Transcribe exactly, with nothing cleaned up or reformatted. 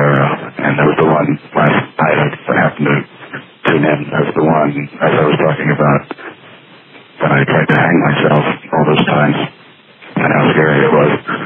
uh, and that was the one last night I happened to tune in. That was the one, as I was talking about, that I tried to hang myself all those times, and how scary it was.